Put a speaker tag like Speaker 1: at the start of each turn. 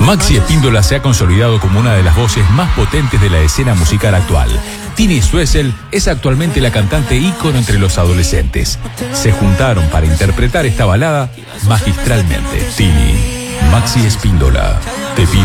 Speaker 1: Maxi Espíndola se ha consolidado como una de las voces más potentes de la escena musical actual. Tini Stoessel es actualmente la cantante ícono entre los adolescentes. Se juntaron para interpretar esta balada magistralmente. Tini, Maxi Espíndola, te pido